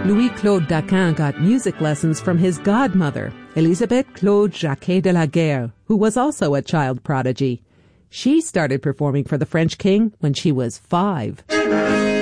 Louis-Claude Daquin got music lessons from his godmother, Elisabeth Claude Jacquet de la Guerre, who was also a child prodigy. She started performing for the French king when she was 5.